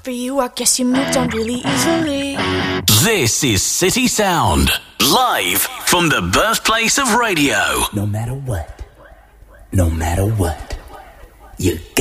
for you, I guess you moved on really easily. This is City Sound, live from the birthplace of radio. No matter what, you